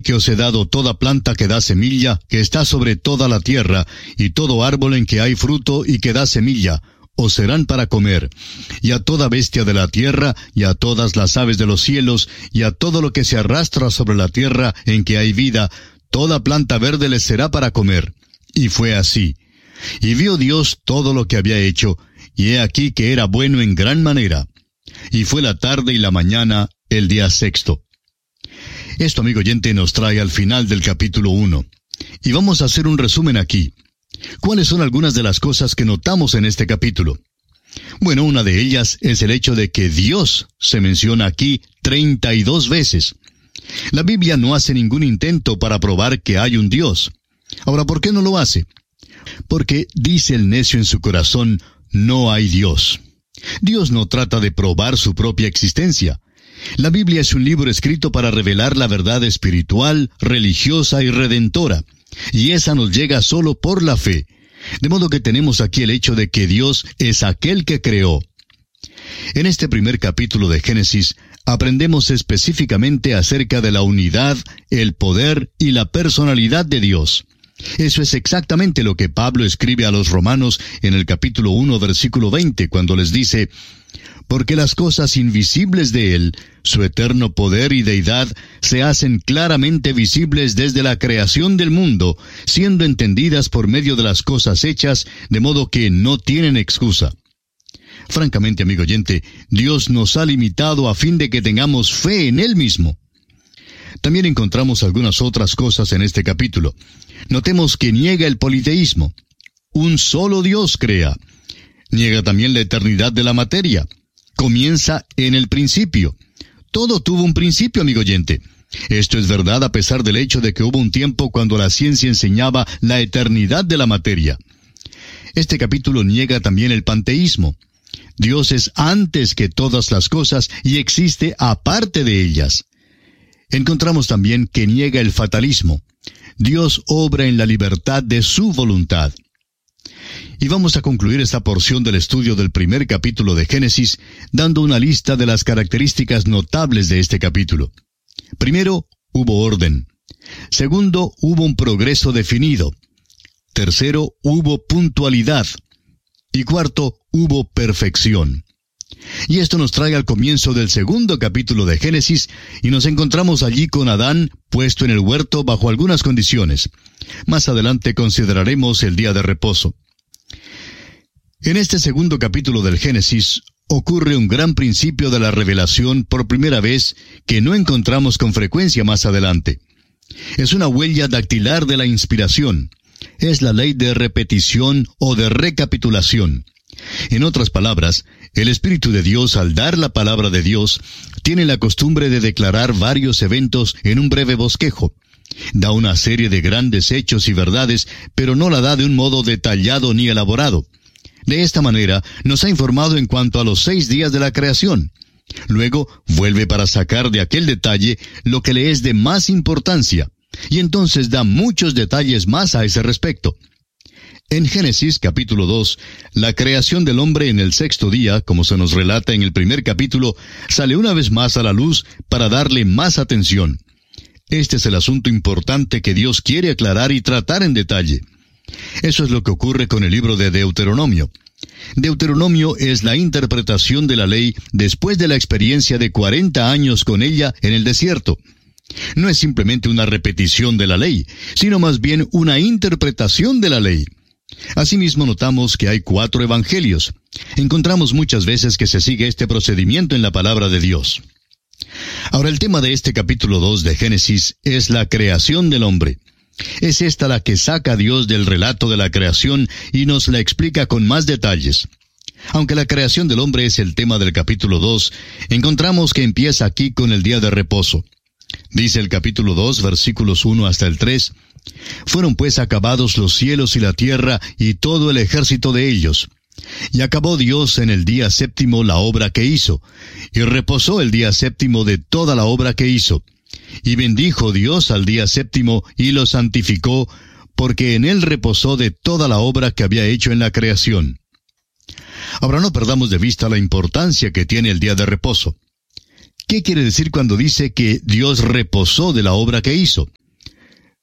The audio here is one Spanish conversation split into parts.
que os he dado toda planta que da semilla, que está sobre toda la tierra, y todo árbol en que hay fruto y que da semilla, os serán para comer, y a toda bestia de la tierra, y a todas las aves de los cielos, y a todo lo que se arrastra sobre la tierra en que hay vida, toda planta verde les será para comer. Y fue así. Y vio Dios todo lo que había hecho, y he aquí que era bueno en gran manera. Y fue la tarde y la mañana, el día sexto. Esto, amigo oyente, nos trae al final del capítulo 1. Y vamos a hacer un resumen aquí. ¿Cuáles son algunas de las cosas que notamos en este capítulo? Bueno, una de ellas es el hecho de que Dios se menciona aquí 32 veces. La Biblia no hace ningún intento para probar que hay un Dios. Ahora, ¿por qué no lo hace? Porque dice el necio en su corazón, no hay Dios. Dios no trata de probar su propia existencia. La Biblia es un libro escrito para revelar la verdad espiritual, religiosa y redentora. Y esa nos llega solo por la fe. De modo que tenemos aquí el hecho de que Dios es aquel que creó. En este primer capítulo de Génesis, aprendemos específicamente acerca de la unidad, el poder y la personalidad de Dios. Eso es exactamente lo que Pablo escribe a los romanos en el capítulo 1, versículo 20, cuando les dice: porque las cosas invisibles de Él, su eterno poder y deidad, se hacen claramente visibles desde la creación del mundo, siendo entendidas por medio de las cosas hechas, de modo que no tienen excusa. Francamente, amigo oyente, Dios nos ha limitado a fin de que tengamos fe en Él mismo. También encontramos algunas otras cosas en este capítulo. Notemos que niega el politeísmo. Un solo Dios crea. Niega también la eternidad de la materia. Comienza en el principio. Todo tuvo un principio, amigo oyente. Esto es verdad a pesar del hecho de que hubo un tiempo cuando la ciencia enseñaba la eternidad de la materia. Este capítulo niega también el panteísmo. Dios es antes que todas las cosas y existe aparte de ellas. Encontramos también que niega el fatalismo. Dios obra en la libertad de su voluntad. Y vamos a concluir esta porción del estudio del primer capítulo de Génesis, dando una lista de las características notables de este capítulo. Primero, hubo orden. Segundo, hubo un progreso definido. Tercero, hubo puntualidad. Y cuarto, hubo perfección. Y esto nos trae al comienzo del segundo capítulo de Génesis, y nos encontramos allí con Adán, puesto en el huerto bajo algunas condiciones. Más adelante consideraremos el día de reposo. En este segundo capítulo del Génesis, ocurre un gran principio de la revelación por primera vez que no encontramos con frecuencia más adelante. Es una huella dactilar de la inspiración. Es la ley de repetición o de recapitulación. En otras palabras, el Espíritu de Dios, al dar la palabra de Dios, tiene la costumbre de declarar varios eventos en un breve bosquejo. Da una serie de grandes hechos y verdades, pero no la da de un modo detallado ni elaborado. De esta manera, nos ha informado en cuanto a los 6 días de la creación. Luego, vuelve para sacar de aquel detalle lo que le es de más importancia, y entonces da muchos detalles más a ese respecto. En Génesis capítulo 2, la creación del hombre en el 6º día, como se nos relata en el primer capítulo, sale una vez más a la luz para darle más atención. Este es el asunto importante que Dios quiere aclarar y tratar en detalle. Eso es lo que ocurre con el libro de Deuteronomio. Deuteronomio es la interpretación de la ley después de la experiencia de 40 años con ella en el desierto. No es simplemente una repetición de la ley, sino más bien una interpretación de la ley. Asimismo notamos que hay 4 evangelios. Encontramos muchas veces que se sigue este procedimiento en la palabra de Dios. Ahora el tema de este capítulo 2 de Génesis es la creación del hombre. Es esta la que saca a Dios del relato de la creación y nos la explica con más detalles. Aunque la creación del hombre es el tema del capítulo 2, encontramos que empieza aquí con el día de reposo. Dice el capítulo 2, versículos 1 hasta el 3, «Fueron pues acabados los cielos y la tierra y todo el ejército de ellos. Y acabó Dios en el día séptimo la obra que hizo, y reposó el día séptimo de toda la obra que hizo. Y bendijo Dios al día séptimo y lo santificó, porque en él reposó de toda la obra que había hecho en la creación». Ahora no perdamos de vista la importancia que tiene el día de reposo. ¿Qué quiere decir cuando dice que Dios reposó de la obra que hizo?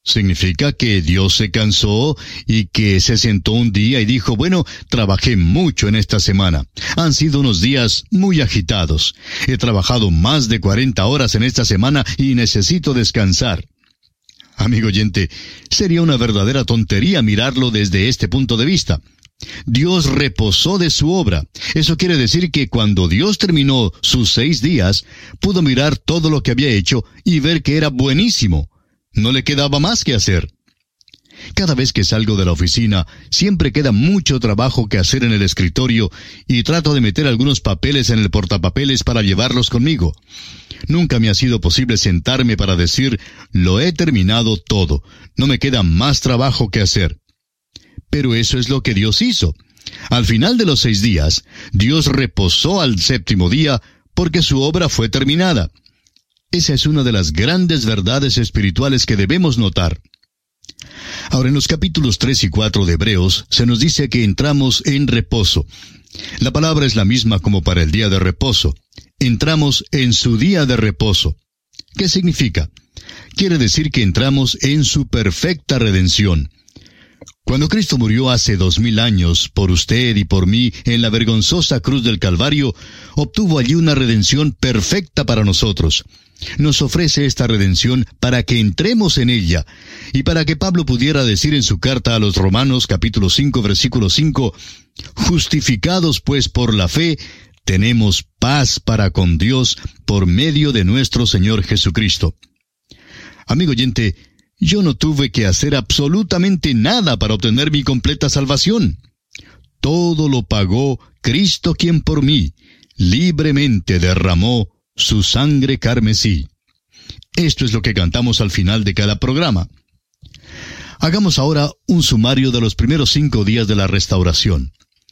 Significa que Dios se cansó y que se sentó un día y dijo, bueno, trabajé mucho en esta semana. Han sido unos días muy agitados. He trabajado más de 40 horas en esta semana y necesito descansar. Amigo oyente, sería una verdadera tontería mirarlo desde este punto de vista. Dios reposó de su obra. Eso quiere decir que cuando Dios terminó sus 6 días, pudo mirar todo lo que había hecho y ver que era buenísimo. No le quedaba más que hacer. Cada vez que salgo de la oficina, siempre queda mucho trabajo que hacer en el escritorio y trato de meter algunos papeles en el portapapeles para llevarlos conmigo. Nunca me ha sido posible sentarme para decir, lo he terminado todo, no me queda más trabajo que hacer. Pero eso es lo que Dios hizo. Al final de los 6 días, Dios reposó al 7º día porque su obra fue terminada. Esa es una de las grandes verdades espirituales que debemos notar. Ahora, en los capítulos 3 y 4 de Hebreos, se nos dice que entramos en reposo. La palabra es la misma como para el día de reposo. Entramos en su día de reposo. ¿Qué significa? Quiere decir que entramos en su perfecta redención. Cuando Cristo murió hace 2000 años, por usted y por mí, en la vergonzosa cruz del Calvario, obtuvo allí una redención perfecta para nosotros. Nos ofrece esta redención para que entremos en ella, y para que Pablo pudiera decir en su carta a los Romanos, capítulo 5, versículo 5, «Justificados pues por la fe, tenemos paz para con Dios por medio de nuestro Señor Jesucristo». Amigo oyente, yo no tuve que hacer absolutamente nada para obtener mi completa salvación. Todo lo pagó Cristo, quien por mí libremente derramó su sangre carmesí. Esto es lo que cantamos al final de cada programa. Hagamos ahora un sumario de los primeros 5 días de la restauración.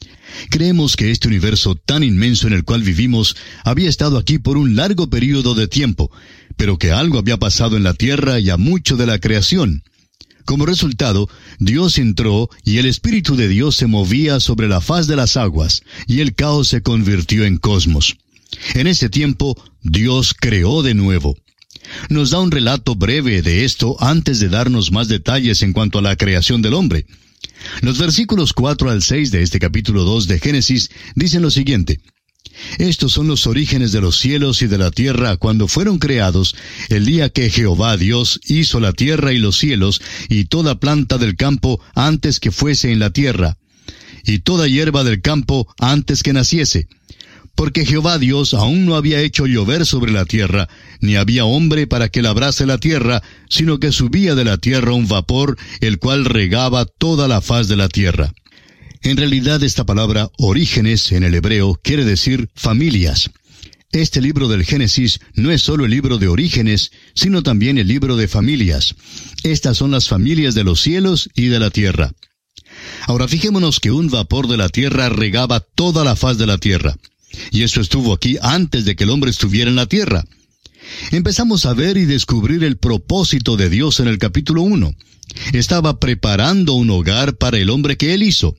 Creemos que este universo tan inmenso en el cual vivimos había estado aquí por un largo período de tiempo, pero que algo había pasado en la tierra y a mucho de la creación. Como resultado, Dios entró y el Espíritu de Dios se movía sobre la faz de las aguas, y el caos se convirtió en cosmos. En ese tiempo, Dios creó de nuevo. Nos da un relato breve de esto antes de darnos más detalles en cuanto a la creación del hombre. Los versículos 4 al 6 de este capítulo 2 de Génesis dicen lo siguiente: «Estos son los orígenes de los cielos y de la tierra cuando fueron creados, el día que Jehová Dios hizo la tierra y los cielos, y toda planta del campo antes que fuese en la tierra, y toda hierba del campo antes que naciese. Porque Jehová Dios aún no había hecho llover sobre la tierra, ni había hombre para que labrase la tierra, sino que subía de la tierra un vapor, el cual regaba toda la faz de la tierra». En realidad, esta palabra orígenes en el hebreo quiere decir familias. Este libro del Génesis no es solo el libro de orígenes, sino también el libro de familias. Estas son las familias de los cielos y de la tierra. Ahora fijémonos que un vapor de la tierra regaba toda la faz de la tierra. Y eso estuvo aquí antes de que el hombre estuviera en la tierra. Empezamos a ver y descubrir el propósito de Dios en el capítulo 1. Estaba preparando un hogar para el hombre que Él hizo.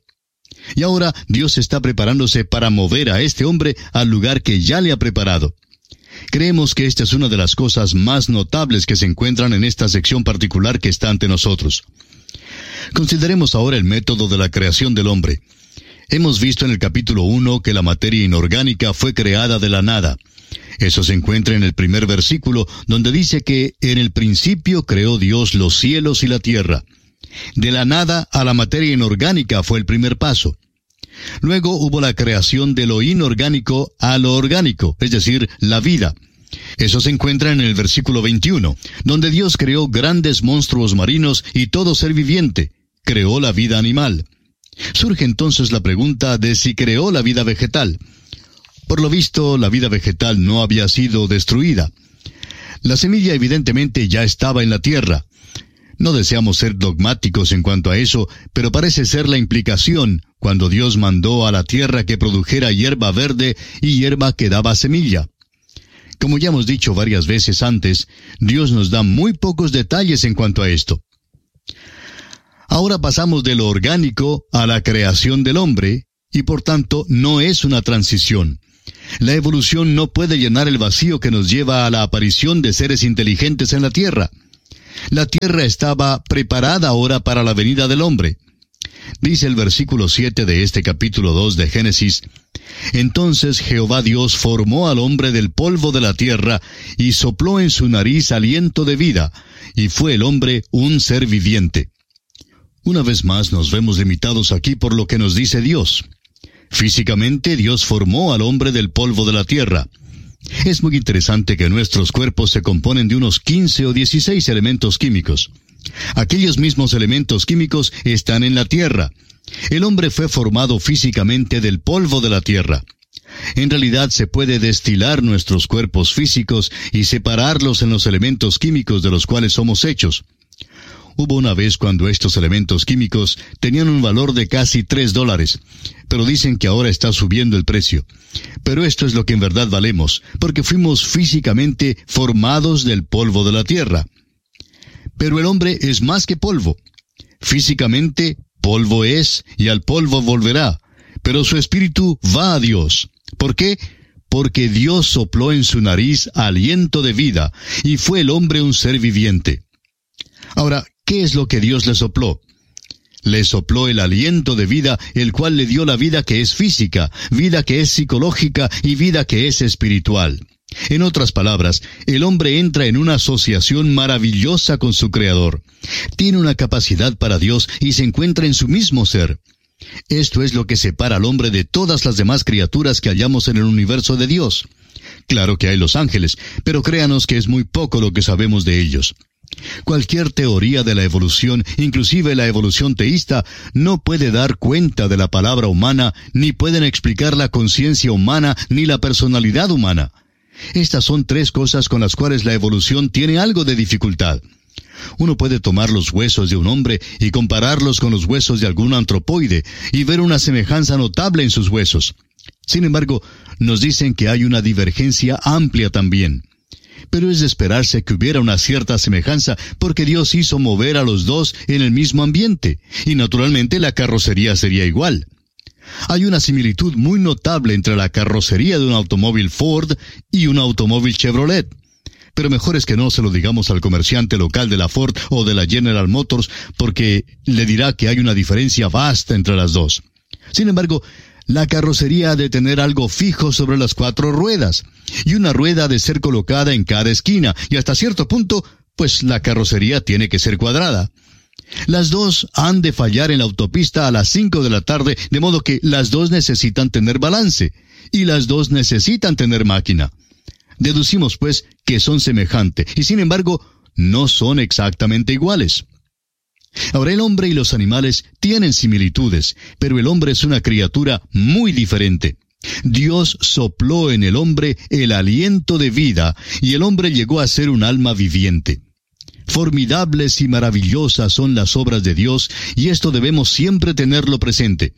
Y ahora Dios está preparándose para mover a este hombre al lugar que ya le ha preparado. Creemos que esta es una de las cosas más notables que se encuentran en esta sección particular que está ante nosotros. Consideremos ahora el método de la creación del hombre. Hemos visto en el capítulo 1 que la materia inorgánica fue creada de la nada. Eso se encuentra en el primer versículo, donde dice que en el principio creó Dios los cielos y la tierra. De la nada a la materia inorgánica fue el primer paso. Luego hubo la creación de lo inorgánico a lo orgánico, es decir, la vida. Eso se encuentra en el versículo 21, donde Dios creó grandes monstruos marinos y todo ser viviente. Creó la vida animal. Surge entonces la pregunta de si creó la vida vegetal. Por lo visto, la vida vegetal no había sido destruida. La semilla evidentemente ya estaba en la tierra. No deseamos ser dogmáticos en cuanto a eso, pero parece ser la implicación cuando Dios mandó a la tierra que produjera hierba verde y hierba que daba semilla. Como ya hemos dicho varias veces antes, Dios nos da muy pocos detalles en cuanto a esto. Ahora pasamos de lo orgánico a la creación del hombre, y por tanto no es una transición. La evolución no puede llenar el vacío que nos lleva a la aparición de seres inteligentes en la tierra. La tierra estaba preparada ahora para la venida del hombre. Dice el versículo 7 de este capítulo 2 de Génesis: Entonces Jehová Dios formó al hombre del polvo de la tierra, y sopló en su nariz aliento de vida, y fue el hombre un ser viviente. Una vez más nos vemos limitados aquí por lo que nos dice Dios. Físicamente Dios formó al hombre del polvo de la tierra. Es muy interesante que nuestros cuerpos se componen de unos 15 o 16 elementos químicos. Aquellos mismos elementos químicos están en la tierra. El hombre fue formado físicamente del polvo de la tierra. En realidad se puede destilar nuestros cuerpos físicos y separarlos en los elementos químicos de los cuales somos hechos. Hubo una vez cuando estos elementos químicos tenían un valor de casi $3, pero dicen que ahora está subiendo el precio. Pero esto es lo que en verdad valemos, porque fuimos físicamente formados del polvo de la tierra. Pero el hombre es más que polvo. Físicamente, polvo es, y al polvo volverá. Pero su espíritu va a Dios. ¿Por qué? Porque Dios sopló en su nariz aliento de vida, y fue el hombre un ser viviente. Ahora, ¿qué es lo que Dios le sopló? Le sopló el aliento de vida, el cual le dio la vida que es física, vida que es psicológica y vida que es espiritual. En otras palabras, el hombre entra en una asociación maravillosa con su Creador. Tiene una capacidad para Dios y se encuentra en su mismo ser. Esto es lo que separa al hombre de todas las demás criaturas que hallamos en el universo de Dios. Claro que hay los ángeles, pero créanos que es muy poco lo que sabemos de ellos. Cualquier teoría de la evolución, inclusive la evolución teísta, no puede dar cuenta de la palabra humana, ni pueden explicar la conciencia humana, ni la personalidad humana. Estas son tres cosas con las cuales la evolución tiene algo de dificultad. Uno puede tomar los huesos de un hombre y compararlos con los huesos de algún antropoide y ver una semejanza notable en sus huesos. Sin embargo, nos dicen que hay una divergencia amplia también. Pero es de esperarse que hubiera una cierta semejanza, porque Dios hizo mover a los dos en el mismo ambiente, y naturalmente la carrocería sería igual. Hay una similitud muy notable entre la carrocería de un automóvil Ford y un automóvil Chevrolet. Pero mejor es que no se lo digamos al comerciante local de la Ford o de la General Motors, porque le dirá que hay una diferencia vasta entre las dos. Sin embargo, la carrocería ha de tener algo fijo sobre las 4 ruedas, y una rueda ha de ser colocada en cada esquina, y hasta cierto punto, pues la carrocería tiene que ser cuadrada. Las dos han de fallar en la autopista a las 5 de la tarde, de modo que las dos necesitan tener balance, y las dos necesitan tener máquina. Deducimos, pues, que son semejantes, y sin embargo, no son exactamente iguales. Ahora, el hombre y los animales tienen similitudes, pero el hombre es una criatura muy diferente. Dios sopló en el hombre el aliento de vida, y el hombre llegó a ser un alma viviente. Formidables y maravillosas son las obras de Dios, y esto debemos siempre tenerlo presente.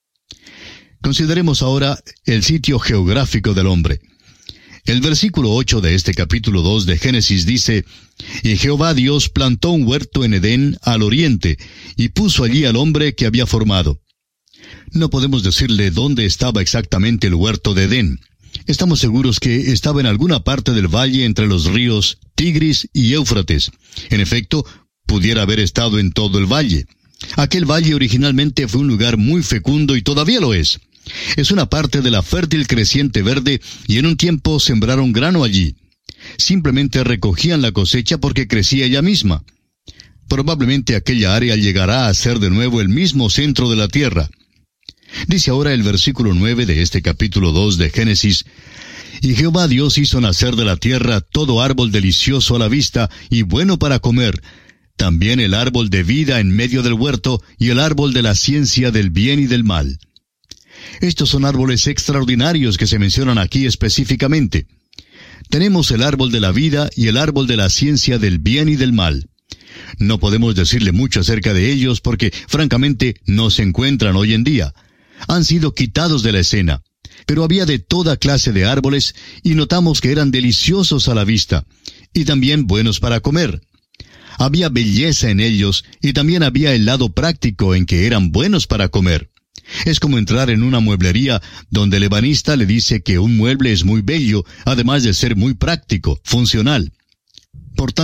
Consideremos ahora el sitio geográfico del hombre. El versículo 8 de este capítulo 2 de Génesis dice: Y Jehová Dios plantó un huerto en Edén al oriente, y puso allí al hombre que había formado. No podemos decirle dónde estaba exactamente el huerto de Edén. Estamos seguros que estaba en alguna parte del valle entre los ríos Tigris y Éufrates. En efecto, pudiera haber estado en todo el valle. Aquel valle originalmente fue un lugar muy fecundo y todavía lo es. Es una parte de la fértil creciente verde, y en un tiempo sembraron grano allí. Simplemente recogían la cosecha porque crecía ella misma. Probablemente aquella área llegará a ser de nuevo el mismo centro de la tierra. Dice ahora el versículo 9 de este capítulo 2 de Génesis: Y Jehová Dios hizo nacer de la tierra todo árbol delicioso a la vista y bueno para comer, también el árbol de vida en medio del huerto y el árbol de la ciencia del bien y del mal. Estos son árboles extraordinarios que se mencionan aquí específicamente. Tenemos el árbol de la vida y el árbol de la ciencia del bien y del mal. No podemos decirle mucho acerca de ellos porque, francamente, no se encuentran hoy en día. Han sido quitados de la escena. Pero había de toda clase de árboles y notamos que eran deliciosos a la vista y también buenos para comer. Había belleza en ellos y también había el lado práctico en que eran buenos para comer. Es como entrar en una mueblería donde el ebanista le dice que un mueble es muy bello, además de ser muy práctico, funcional. Por tanto,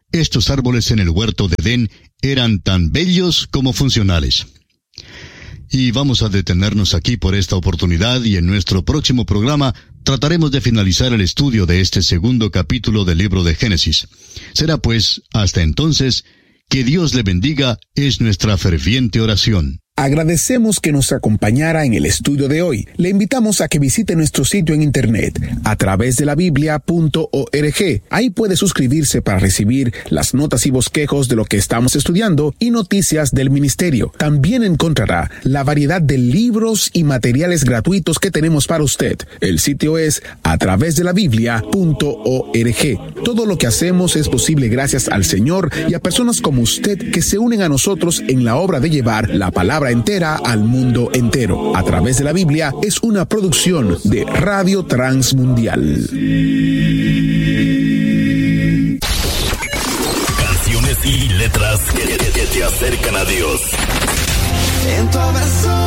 estos árboles en el huerto de Edén eran tan bellos como funcionales. Y vamos a detenernos aquí por esta oportunidad, y en nuestro próximo programa trataremos de finalizar el estudio de este segundo capítulo del libro de Génesis. Será pues, hasta entonces, que Dios le bendiga, es nuestra ferviente oración. Agradecemos que nos acompañara en el estudio de hoy. Le invitamos a que visite nuestro sitio en internet a través de la Biblia.org. Ahí puede suscribirse para recibir las notas y bosquejos de lo que estamos estudiando y noticias del ministerio. También encontrará la variedad de libros y materiales gratuitos que tenemos para usted. El sitio es a través de la Biblia.org. Todo lo que hacemos es posible gracias al Señor y a personas como usted que se unen a nosotros en la obra de llevar la palabra entera al mundo entero. A través de la Biblia es una producción de Radio Transmundial. Canciones y letras que te acercan a Dios. En tu abrazo